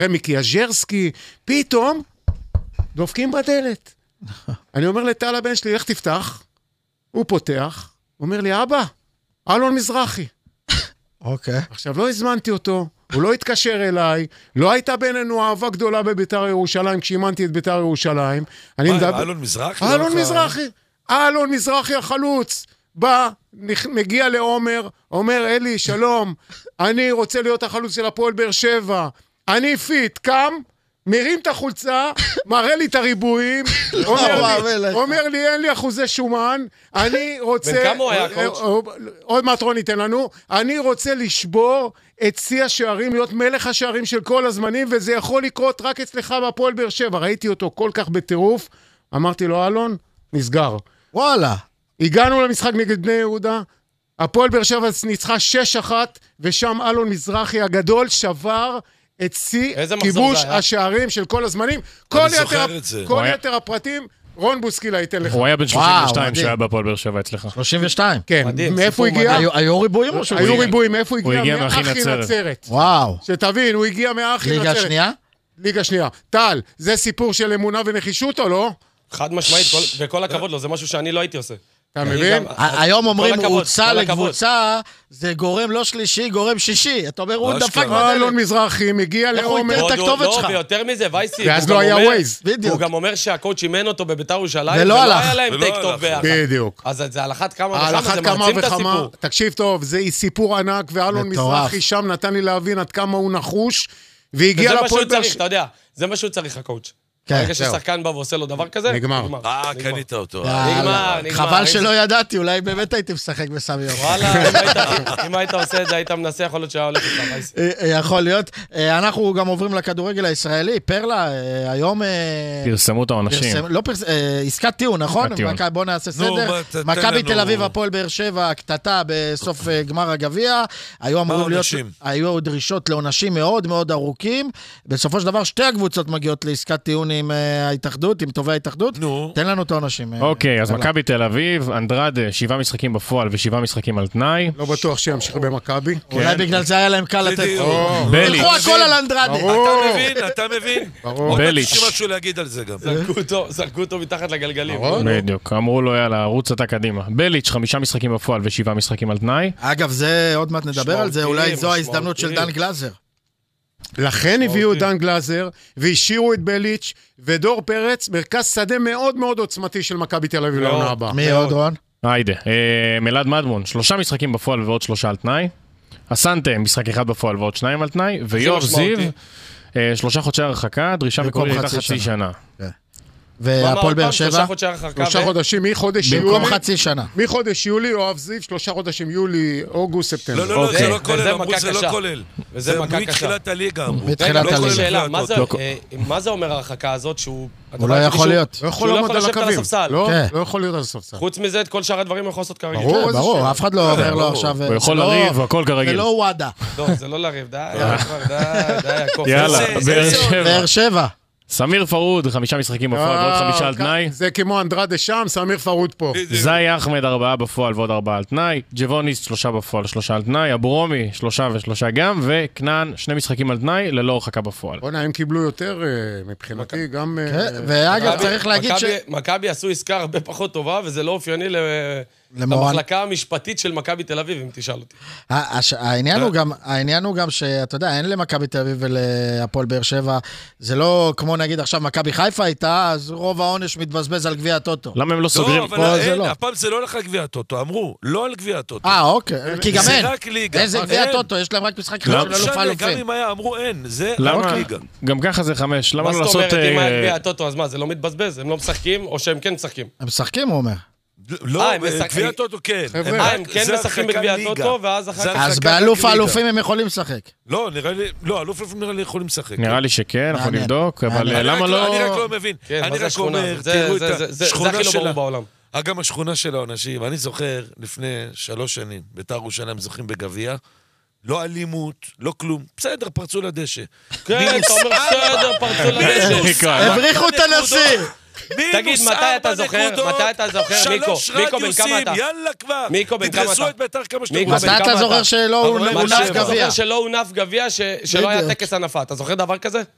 רמיקי אג'רסקי, פתאום דופקים בדלת. אני אומר לטל הבן שלי, איך תפתח? הוא פותח, הוא אומר לי, אבא, אלון מזרחי. אוקיי. עכשיו, לא הזמנתי אותו, הוא לא התקשר אליי, לא הייתה בינינו אהבה גדולה בביתר ירושלים, כשאימנתי את ביתר ירושלים. אלון מזרחי? אלון מזרחי. אלון מזרחי החלוץ. בא, מגיע לעומר, אומר, אלי, שלום, אני רוצה להיות החלוץ של הפועל באר שבע. אני פיט, קם, מרים את החולצה, מראה לי את הריבועים, אומר לי, אין לי אחוזי שומן, אני רוצה... בן כמה הוא היה, קואוץ'? עוד מעט רון ייתן לנו, אני רוצה לשבור את שיא השערים, להיות מלך השערים של כל הזמנים, וזה יכול לקרות רק אצלך בהפועל באר שבע. ראיתי אותו כל כך בטירוף, אמרתי לו, אלון, נסגר. וואלה. הגענו למשחק נגד בני יהודה, הפועל באר שבע ניצחה 6-1, ושם אלון מזרחי הגדול שבר את שיא כיבוש השערים של כל הזמנים. כל יתר הפרטים, רון בוסקילה ייתן לך. הוא היה בן 32 שהיה בהפועל באר שבע אצלך. 32. כן, מאיפה הוא הגיע? היו ריבועים או שהוא היו ריבועים, מאיפה הוא הגיע? מאחי נצרת. וואו. שתבין, הוא הגיע מאחי נצרת. ליגה שנייה? ליגה שנייה. טל, זה סיפור של אמונה ונחישות או לא? חד משמעית, וכל הכבוד לו, זה משהו שאני לא הייתי עושה. אתה מבין? היום אומרים, הוצא לקבוצה, זה גורם לא שלישי, גורם שישי. אתה אומר, הוא דפק בדלת. אלון מזרחי מגיע לעומר. איך הוא ייתן את הכתובת שלך? לא, ויותר מזה, וייסי. ואז לא היה ווייז. הוא גם אומר שהקואוצ' אימן אותו בביתר ירושלים, ולא הלך. היה להם טייק טוב ביחד. בדיוק. אז זה על אחת כמה וכמה, זה מעצים את הסיפור. תקשיב טוב, זה סיפור ענק, ואלון מזרחי שם נתן לי להבין עד כמה הוא נחוש, והגיע לפועל באר שבע. אתה יודע, זה מה שהוא צריך, הקואוצ'. ברגע ששחקן בא ועושה לו דבר כזה, נגמר. קנית אותו. נגמר. חבל שלא ידעתי, אולי באמת הייתי משחק בסמי יום. וואלה, אם היית עושה את זה, היית מנסה, יכול להיות שהיה הולך איתך. יכול להיות. אנחנו גם עוברים לכדורגל הישראלי. פרלה, היום... פרסמו את העונשים. לא פרסמו, עסקת טיעון, נכון? בוא נעשה סדר. מכבי תל אביב, הפועל באר שבע, קטטה בסוף גמר הגביע. היו דרישות לעונשים מאוד מאוד ארוכים. בסופו של דבר, שתי הקבוצות מגיעות לעסקת טיעון עם ההתאחדות, עם טובי ההתאחדות. תן לנו את העונשים. אוקיי, אז מכבי תל אביב, אנדרד, 7 משחקים בפועל ו7 משחקים על תנאי. לא בטוח שימשיך במכבי. אולי בגלל זה היה להם קל לתת. בליץ'. תלכו הכל על אנדרד. אתה מבין? בליץ'. עוד משהו להגיד על זה גם. זרקו אותו מתחת לגלגלים. בדיוק, אמרו לו, יאללה, רוץ אתה קדימה. בליץ', 5 משחקים בפועל ו7 משחקים על תנאי. אגב, זה עוד מעט נדבר על זה, אולי זו ההזדמנות של דן גלאזר. לכן הביאו את דן גלאזר, והשאירו את בליץ' ודור פרץ, מרכז שדה מאוד מאוד עוצמתי של מכבי תל אביב לעונה הבאה. מי עוד רון? היידה, מלעד מדמון, 3 משחקים בפועל ועוד 3 על תנאי. אסנטה, משחק 1 בפועל ועוד 2 על תנאי. ויואב זיו, 3 חודשי הרחקה, דרישה מקורית הייתה חצי שנה. והפועל באר שבע? 3 חודשים, מחודש יולי. במקום חצי שנה. מחודש יולי, יואב זיו, 3 חודשים, יולי, אוגוסט, ספטמבר. לא, זה לא כולל, אמרו זה לא כולל. וזה מכה קשה. מתחילת הליגה. מתחילת הליגה. שאלה, מה זה אומר ההרחקה הזאת שהוא... הוא לא יכול להיות. לא יכול לעמוד על הקווים. לא יכול להיות על הספסל. חוץ מזה, את כל שאר הדברים יכול לעשות כרגיל. ברור, אף אחד לא אומר לו עכשיו... הוא יכול לריב, הכל כרגיל. זה לא וואדה. לא, זה לא לריב, די, יאללה, באר שבע. סמיר פרוד, 5 משחקים בפועל ועוד 5 על תנאי. זה כמו אנדרדה שם, סמיר פרוד פה. זאי אחמד 4 בפועל ועוד 4 על תנאי. ג'בוניס 3 בפועל, 3 על תנאי. אברומי 3 ו3 גם. וכנען 2 משחקים על תנאי ללא הרחקה בפועל. בוא'נה, הם קיבלו יותר מבחינתי, גם... ואגב, צריך להגיד מכבי עשו עסקה הרבה פחות טובה, וזה לא אופייני למחלקה המשפטית של מכבי תל אביב, אם תשאל אותי. העניין הוא גם שאתה יודע, אין למכבי תל אביב ולהפועל באר שבע, זה לא כמו נגיד עכשיו מכבי חיפה הייתה, אז רוב העונש מתבזבז על גביע הטוטו. למה הם לא סוגרים? לא, אבל הפעם זה לא הולך על גביע הטוטו, אמרו, לא על גביע הטוטו. אוקיי, כי גם אין. זה רק ליגה. איזה גביע טוטו, יש להם רק משחק אחד של אלוף האלופים. גם אם היה, אמרו אין, זה רק ליגה. גם ככה זה 5, למה לא לעשות... מה זאת אומרת, אם היה גביע הטוטו, אז מה, זה לא מתבזבז? הם לא משחקים, או שהם כן משחקים? הם משחקים, הוא אומר. לא, גביע הטוטו כן. הם כן משחקים בגביע הטוטו, ואז אחר כך... אז באלוף האלופים הם יכולים לשחק. לא, נראה לי, לא, אלוף האלופים נראה לי יכולים לשחק. נראה לי שכן, אנחנו נבדוק, אבל למה לא... אני רק לא מבין. אני רק אומר, תראו את השכונה שלה. גם השכונה של האנשים, אני זוכר לפני 3 שנים, בית"ר ירושלים זוכים בגביע, לא אלימות, לא כלום, בסדר, פרצו לדשא. כן, אתה אומר בסדר, פרצו לדשא. הבריחו את הנשיא. תגיד, מתי אתה זוכר, מיקו בן כמה אתה? יאללה כבר, מיקו בן כמה תדרסו אתה? את בית"ר כמה שאתם מתי אתה זוכר שלא הונף גביע? שלא היה טקס הנפה, אתה זוכר דבר כזה?